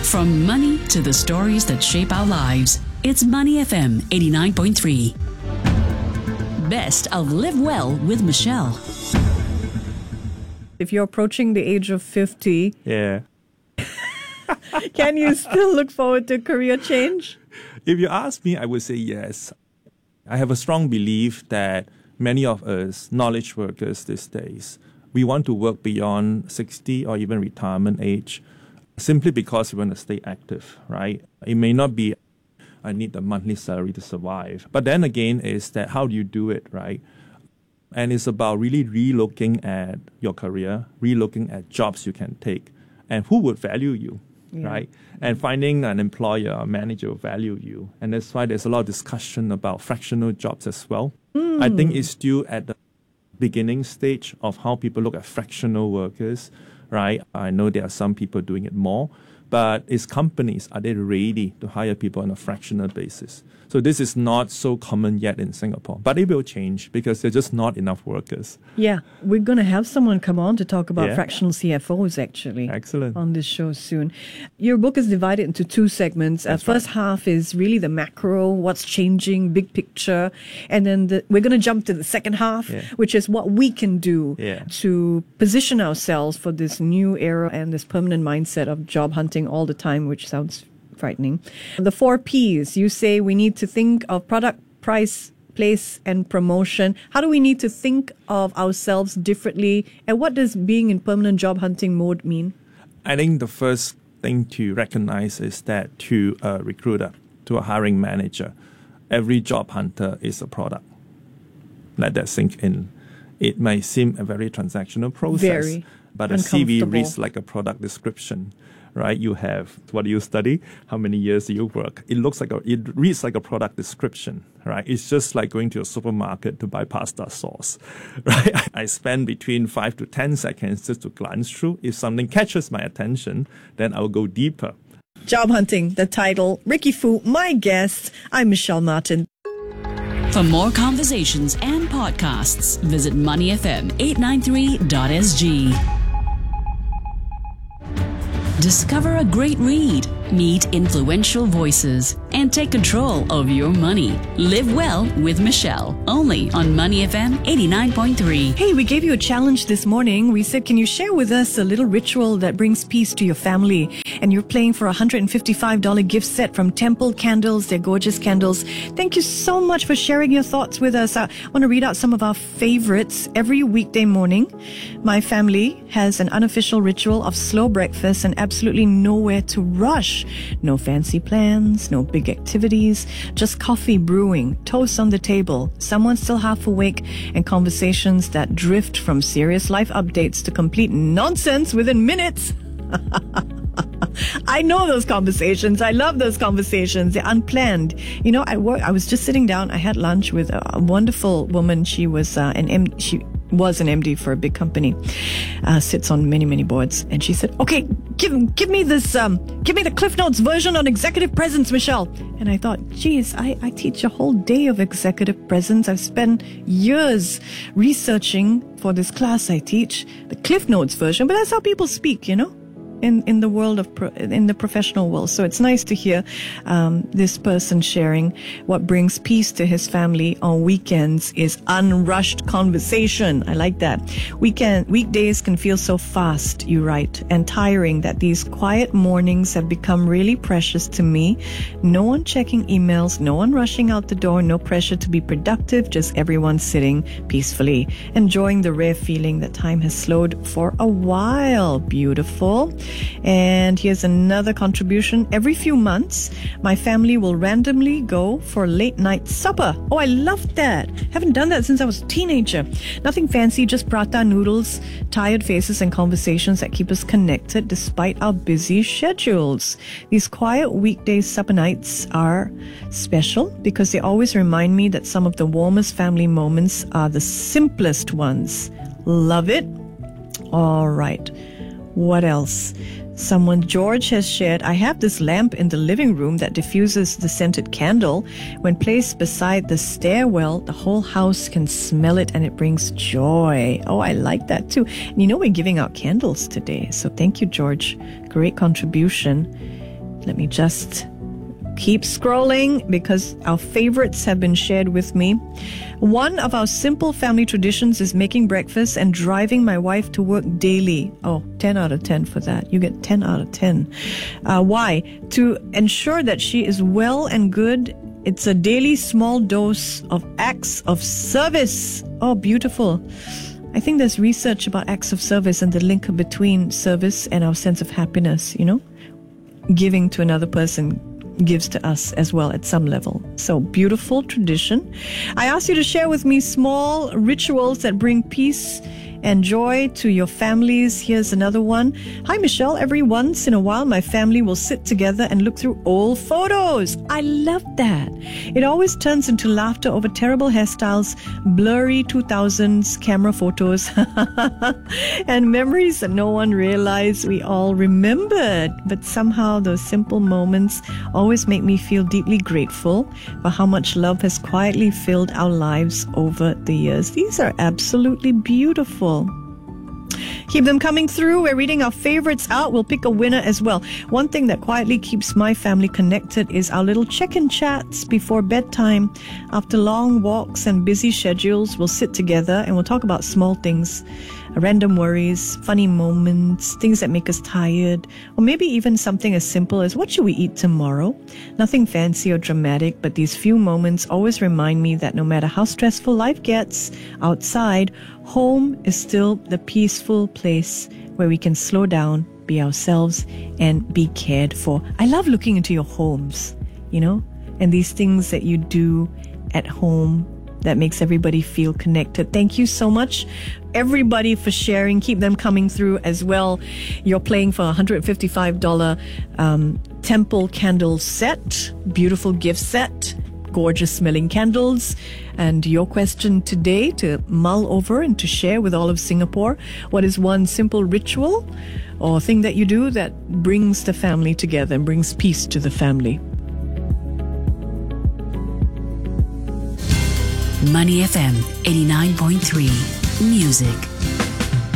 From money to the stories that shape our lives, it's Money FM 89.3. Best of Live Well with Michelle. If you're approaching the age of 50, Yeah. can you still look forward to career change? If you ask me, I would say yes. I have a strong belief that many of us, knowledge workers these days, we want to work beyond 60 or even retirement age simply because we want to stay active, right? It may not be, I need the monthly salary to survive. But then again, is that how do you do it, right? And it's about really relooking at your career, relooking at jobs you can take, and who would value you, right? And finding an employer or manager who value you. And that's why there's a lot of discussion about fractional jobs as well. I think it's still at the beginning stage of how people look at fractional workers, right? I know there are some people doing it more, but it's companies, are they ready to hire people on a fractional basis? So this is not so common yet in Singapore, but it will change because there's just not enough workers. Yeah, we're going to have someone come on to talk about fractional CFOs actually. Excellent. On this show soon. Your book is divided into two segments. First half is really the macro, what's changing, big picture. And then we're going to jump to the second half, which is what we can do to position ourselves for this new era and this permanent mindset of job hunting all the time, which sounds frightening. The 4 Ps, you say we need to think of product, price, place, and promotion. How do we need to think of ourselves differently? And what does being in permanent job hunting mode mean? I think the first thing to recognize is that to a recruiter, to a hiring manager, every job hunter is a product. Let that sink in. It may seem a very transactional process, but a CV reads like a product description. Right, you have, what do you study? How many years do you work? It reads like a product description, right? It's just like going to a supermarket to buy pasta sauce, right? I spend between 5 to 10 seconds just to glance through. If something catches my attention, then I'll go deeper. Job Hunting, the title. Ricky Fu, my guest. I'm Michelle Martin. For more conversations and podcasts, visit moneyfm893.sg. Discover a great read, meet influential voices, and take control of your money. Live Well with Michelle, only on Money FM 89.3. Hey, we gave you a challenge this morning. We said, can you share with us a little ritual that brings peace to your family? And you're playing for a $155 gift set from Temple Candles. They're gorgeous candles. Thank you so much for sharing your thoughts with us. I want to read out some of our favorites. Every weekday morning, my family has an unofficial ritual of slow breakfast and absolutely nowhere to rush. No fancy plans, no big activities, just coffee brewing, toast on the table, someone still half awake, and conversations that drift from serious life updates to complete nonsense within minutes. I know those conversations. I love those conversations. They're unplanned. You know, I was just sitting down. I had lunch with a wonderful woman. She was an MD for a big company, sits on many boards. And she said, okay, give me this, give me the Cliff Notes version on executive presence, Michelle. And I thought, geez, I teach a whole day of executive presence. I've spent years researching for this class I teach, the Cliff Notes version, but that's how people speak, you know, in the world of, in the professional world. So it's nice to hear this person sharing what brings peace to his family on weekends is unrushed conversation. I like that. Weekdays can feel so fast, you write, and tiring that these quiet mornings have become really precious to me. No one checking emails, no one rushing out the door, no pressure to be productive, just everyone sitting peacefully, enjoying the rare feeling that time has slowed for a while. Beautiful. And here's another contribution. Every few months, my family will randomly go for late night supper. Oh, I love that. Haven't done that since I was a teenager. Nothing fancy, just prata noodles, tired faces, and conversations that keep us connected despite our busy schedules. These quiet weekday supper nights are special because they always remind me that some of the warmest family moments are the simplest ones. Love it. All right. What else? George has shared, I have this lamp in the living room that diffuses the scented candle. When placed beside the stairwell, the whole house can smell it and it brings joy. Oh, I like that too. And you know, we're giving out candles today. So thank you, George. Great contribution. Let me just keep scrolling because our favorites have been shared with me. One of our simple family traditions is making breakfast and driving my wife to work daily. Oh, 10 out of 10 for that. You get 10 out of 10. Why? To ensure that she is well and good. It's a daily small dose of acts of service. Oh, beautiful. I think there's research about acts of service and the link between service and our sense of happiness, Giving to another person gives to us as well at some level. So beautiful tradition. I asked you to share with me small rituals that bring peace and joy to your families. Here's another one. Hi, Michelle. Every once in a while, my family will sit together and look through old photos. I love that. It always turns into laughter over terrible hairstyles, blurry 2000s camera photos, and memories that no one realized we all remembered. But somehow those simple moments always make me feel deeply grateful for how much love has quietly filled our lives over the years. These are absolutely beautiful. Keep them coming through. We're reading our favorites out. We'll pick a winner as well. One thing that quietly keeps my family connected is our little check-in chats before bedtime. After long walks and busy schedules, we'll sit together and we'll talk about small things, random worries, funny moments, things that make us tired, or maybe even something as simple as what should we eat tomorrow? Nothing fancy or dramatic, but these few moments always remind me that no matter how stressful life gets outside, home is still the peaceful place where we can slow down, be ourselves, and be cared for. I love looking into your homes, and these things that you do at home that makes everybody feel connected. Thank you so much, everybody, for sharing. Keep them coming through as well. You're playing for a $155 temple candle set, beautiful gift set, gorgeous smelling candles. And your question today to mull over and to share with all of Singapore, what is one simple ritual or thing that you do that brings the family together and brings peace to the family? Money FM 89.3 Music